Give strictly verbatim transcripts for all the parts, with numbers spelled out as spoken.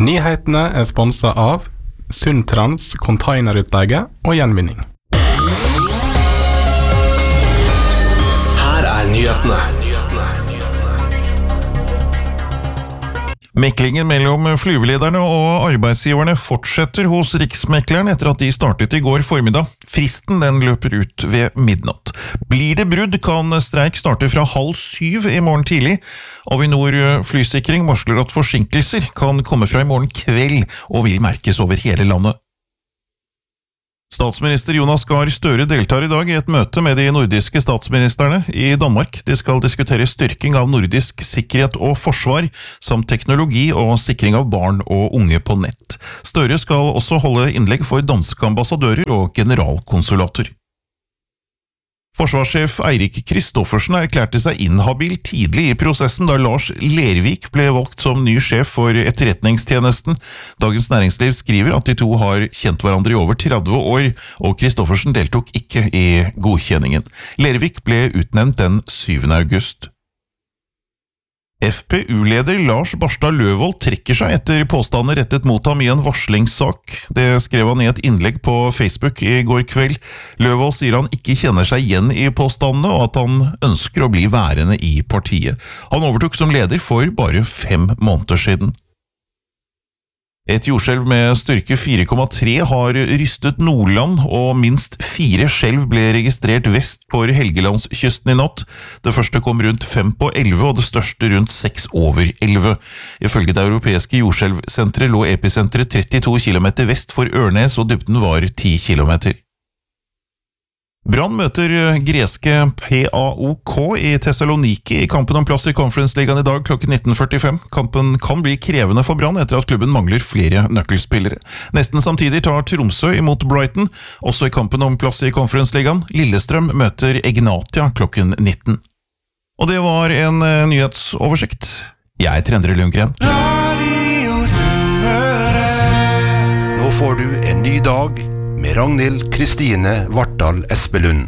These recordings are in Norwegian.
Nyhetene er sponset av Sundtrans containerutleie og gjenvinning. Her er nyhetene. Meklingen mellom flyvelederne og arbeidsgiverne fortsetter hos Riksmekleren etter at de startet i går formiddag. Fristen den løper ut ved midnatt. Blir det brudd kan streik starte fra halv syv i morgen tidlig. Avinor Flysikring varsler at forsinkelser kan komme fra i morgen kveld og vil merkes over hele landet. Statsminister Jonas Gahr Støre deltar i dag i et møte med de nordiske statsministerne i Danmark. De skal diskutere styrking av nordisk sikkerhet og forsvar, samt teknologi og sikring av barn og unge på nett. Støre skal også holde innlegg for danske ambassadører og generalkonsulater. Forsvarssjef Eirik Kristoffersen erklærte seg inhabil tidlig i prosessen da Lars Lervik ble valgt som ny sjef for etterretningstjenesten. Dagens Næringsliv skriver at de to har kjent hverandre i over tretti år, og Kristoffersen deltok ikke i godkjenningen. Lervik ble utnevnt den syvende august. F P U-leder Lars Barstad Løvold trekker seg etter påstander rettet mot ham i en varslingssak. Det skrev han i et innlegg på Facebook i går kveld. Løvold sier han ikke kjenner seg igjen i påstandene, og at han ønsker å bli værende i partiet. Han overtok som leder for bare fem måneder siden. Et jordskjelv med styrke fire komma tre har rystet Nordland, og minst fire skjelv ble registrert vest for Helgelandskysten i natt. Det første kom rundt fem på elleve, og det største rundt seks over elleve. Ifølge det europeiske jordskjelvsenteret lå episenteret trettito kilometer vest for Ørnes, og dybden var ti kilometer. Brann møter greske P A O K i Thessaloniki i kampen om plass i Conference-ligaen i dag klokken nitten førtifem. Kampen kan bli krevende for Brann etter at klubben mangler flere nøkkelspillere. Nesten samtidig tar Tromsø imot Brighton, også i kampen om plass i Conference-ligaen. Lillestrøm møter Egnatia klokken nitten. Og det var en uh, nyhetsoversikt. Jeg heter Endre Lundgren. Nå får du en ny dag med Ragnhild Kristine Vartdal Espelund.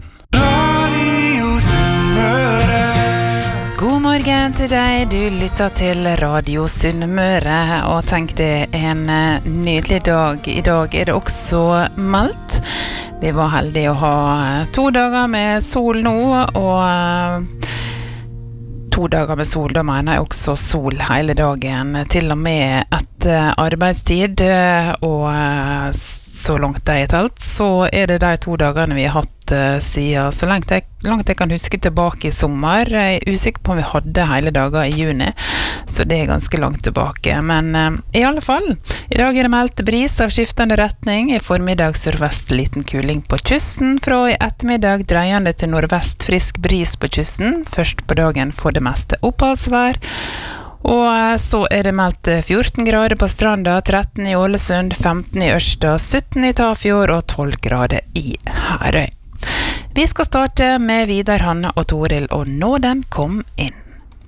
God morgen til deg, du lytter til Radio Sunnmøre, og tenk det en nydelig dag. I dag er det også meldt. Vi var heldige å ha to dager med sol nå, og to dager med sol, da mener jeg også sol hele dagen, til og med etter arbeidstid, og så langt det er talt, så er det de to dagene vi har hatt uh, siden, så langt jeg, langt jeg kan huske tilbake i sommer. Jeg er usikker på om vi hadde hele dager i juni, så det er ganske langt tilbake. Men uh, i alle fall, i dag er det meldt bris av skiftende retning. I formiddag sørvest liten kuling på kysten, fra i ettermiddag dreiende til nordvest frisk bris på kysten. Først på dagen for det meste oppholdsvær. Og så er det meldt fjorten grader på Stranda, tretten i Ålesund, femten i Ørsta, sytten i Tafjord og tolv grader i Herøy. Vi skal starte med Vidar, Hanna og Toril, og nå den kom inn.